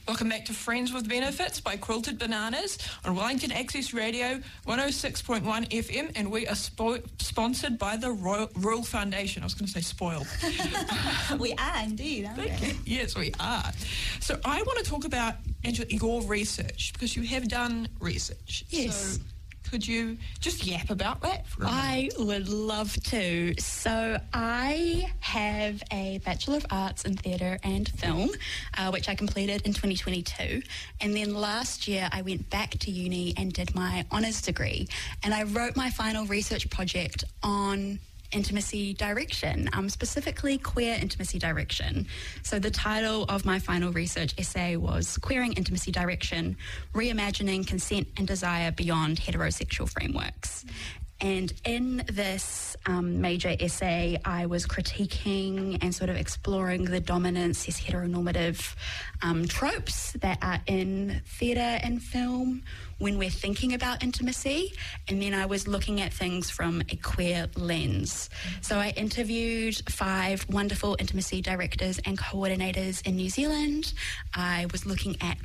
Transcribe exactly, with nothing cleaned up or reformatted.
Welcome back to Friends with Benefits by Quilted Bananas on Wellington Access Radio one oh six point one F M, and we are spo- sponsored by the Royal, Royal Foundation. I was going to say spoiled. We are indeed, aren't we? Yes, we are. So I want to talk about, Angela, your research, because you have done research. Yes. So could you just yap about that for a minute? I would love to. So I have a Bachelor of Arts in Theatre and Film, uh, which I completed in twenty twenty-two. And then last year I went back to uni and did my honours degree. And I wrote my final research project on intimacy direction, um, specifically queer intimacy direction. So the title of my final research essay was Queering Intimacy Direction, Reimagining Consent and Desire Beyond Heterosexual Frameworks. And in this um, major essay, I was critiquing and sort of exploring the dominant cis heteronormative um, tropes that are in theatre and film when we're thinking about intimacy. And then I was looking at things from a queer lens. So I interviewed five wonderful intimacy directors and coordinators in New Zealand. I was looking at